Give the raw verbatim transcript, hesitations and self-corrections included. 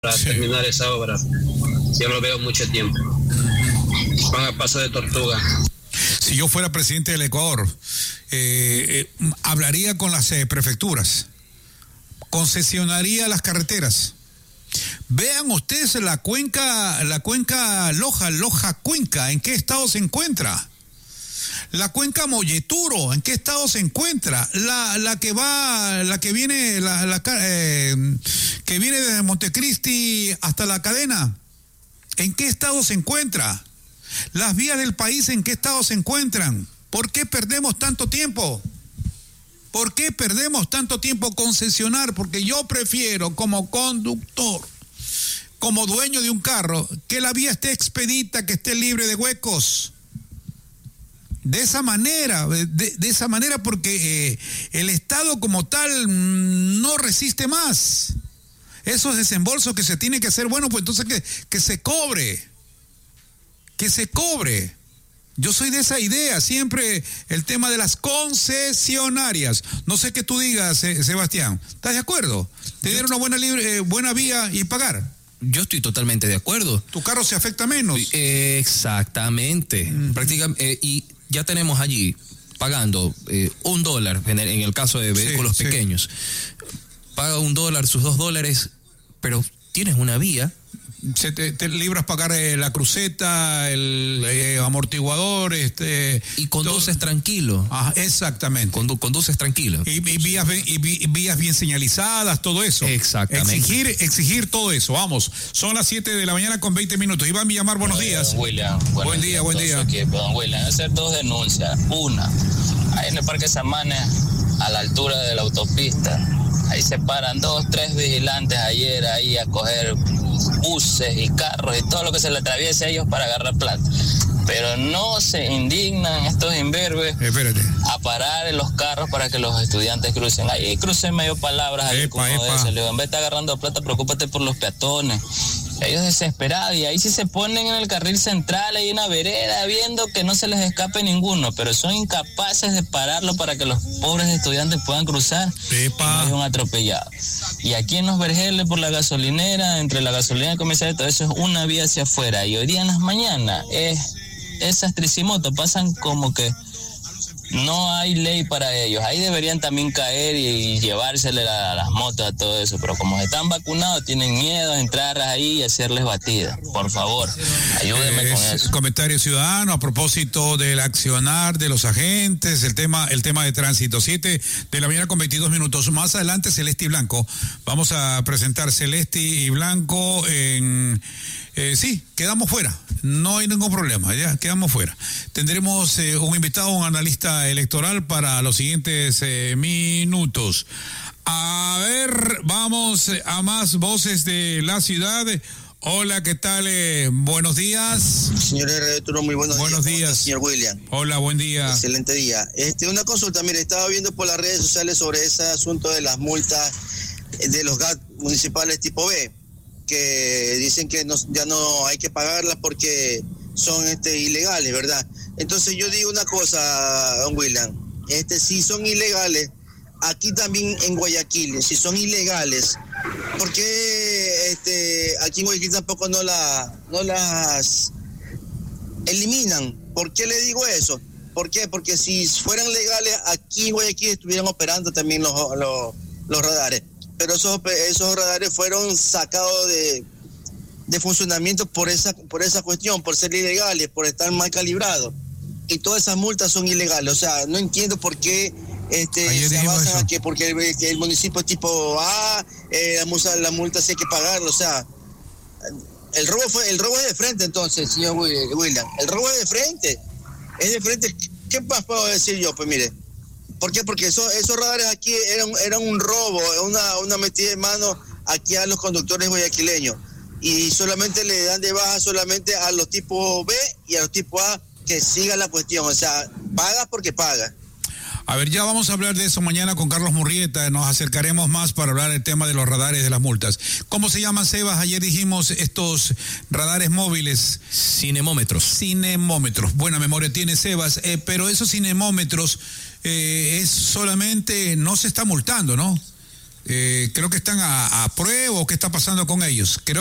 para sí. terminar esa obra. Ya lo veo mucho tiempo. Van a paso de tortuga. Si yo fuera presidente del Ecuador, eh, eh, hablaría con las eh, prefecturas, concesionaría las carreteras. Vean ustedes la cuenca, la cuenca Loja, Loja Cuenca, ¿en qué estado se encuentra? La cuenca Molleturo, ¿en qué estado se encuentra? La, la que va, la que viene, la, la eh, que viene desde Montecristi hasta la cadena, ¿en qué estado se encuentra? Las vías del país, ¿en qué estado se encuentran? ¿Por qué perdemos tanto tiempo? ¿Por qué perdemos tanto tiempo concesionar? Porque yo prefiero como conductor, como dueño de un carro, que la vía esté expedita, que esté libre de huecos. De esa manera, de, de esa manera porque eh, el Estado como tal mmm, no resiste más. Esos desembolsos que se tiene que hacer, bueno, pues entonces que, que se cobre. Que se cobre. Yo soy de esa idea, siempre el tema de las concesionarias. No sé qué tú digas, eh, Sebastián. ¿Estás de acuerdo? Tener una buena, libre, eh, buena vía y pagar. Yo estoy totalmente de acuerdo. Tu carro se afecta menos. Eh, exactamente. Mm-hmm. Prácticamente, eh, y ya tenemos allí pagando eh, un dólar en el, en el caso de vehículos sí, pequeños. Sí. Paga un dólar, sus dos dólares, pero tienes una vía. Se te, te libras pagar eh, la cruceta, el eh, amortiguador, este y conduces todo. Tranquilo. Ah, exactamente. Condu, conduces tranquilo. Y, y, vías, y, y vías bien señalizadas, todo eso. Exactamente. Exigir, exigir todo eso. Vamos, son las siete de la mañana con veinte minutos. Iván Villamar, buenos Oye, días. William, buen día, buen día. Aquí, don William, hacer dos denuncias. Una, ahí en el Parque Samanes, a la altura de la autopista, ahí se paran dos, tres vigilantes ayer ahí a coger buses y carros y todo lo que se le atraviese a ellos para agarrar plata. Pero no se indignan estos imberbes Espérate. a parar en los carros para que los estudiantes crucen. Ahí crucen medio palabras ahí epa, como epa. de eso. Le digo, en vez de estar agarrando plata, preocúpate por los peatones. Ellos desesperados, y ahí sí se ponen en el carril central, hay una vereda, viendo que no se les escape ninguno, pero son incapaces de pararlo para que los pobres estudiantes puedan cruzar. Epa. Y no hay un atropellado. Y aquí en los Vergeles, por la gasolinera, entre la gasolina y el comercial, todo eso es una vía hacia afuera. Y hoy día en las mañanas, es, esas tricimotos pasan como que no hay ley para ellos. Ahí deberían también caer y, y llevársele a las motos a todo eso. Pero como están vacunados, tienen miedo a entrar ahí y hacerles batida. Por favor, ayúdenme eh, con eso. Comentario ciudadano a propósito del accionar de los agentes, el tema, el tema de tránsito. siete de la mañana con veintidós minutos. Más adelante, Celeste y Blanco. Vamos a presentar Celeste y Blanco en... Eh, sí, quedamos fuera, no hay ningún problema, ya quedamos fuera. Tendremos eh, un invitado, un analista electoral para los siguientes eh, minutos. A ver, vamos a más voces de la ciudad. Hola, ¿qué tal? Eh, buenos días. Señor Redeturo, muy buenos, buenos días. días. Señor William. Hola, buen día. Excelente día. Este, una consulta, mire, estaba viendo por las redes sociales sobre ese asunto de las multas de los G A T municipales tipo B, que dicen que no, ya no hay que pagarlas porque son este, ilegales, ¿verdad? Entonces yo digo una cosa, don William, este, si son ilegales, aquí también en Guayaquil, si son ilegales, ¿por qué este, aquí en Guayaquil tampoco no, la, no las eliminan? ¿Por qué le digo eso? ¿Por qué? Porque si fueran legales, aquí en Guayaquil estuvieran operando también los, los, los radares. Pero esos, esos radares fueron sacados de, de funcionamiento por esa, por esa cuestión, por ser ilegales, por estar mal calibrados. Y todas esas multas son ilegales. O sea, no entiendo por qué este, se basan a que porque el, el municipio tipo A, eh, la, multa, la multa sí hay que pagarla. O sea, el robo fue el robo es de frente entonces, señor William. El robo es de frente. Es de frente. ¿Qué más puedo decir yo? Pues mire. ¿Por qué? Porque eso, esos radares aquí eran, eran un robo, una, una metida de mano aquí a los conductores guayaquileños. Y solamente le dan de baja solamente a los tipos B y a los tipos A que sigan la cuestión. O sea, paga porque paga. A ver, ya vamos a hablar de eso mañana con Carlos Murrieta. Nos acercaremos más para hablar del tema de los radares de las multas. ¿Cómo se llaman, Sebas? Ayer dijimos estos radares móviles. Cinemómetros. Cinemómetros. Buena memoria tiene Sebas. Eh, pero esos cinemómetros... Eh, es solamente, no se está multando, ¿no? Eh, creo que están a, a prueba o qué está pasando con ellos. Creo